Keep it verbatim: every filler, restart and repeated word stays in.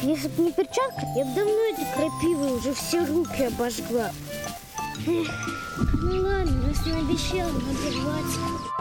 Если бы не перчатка, я бы давно этой крапивой уже все руки обожгла. Эх, ну ладно, раз не обещала, надо рвать.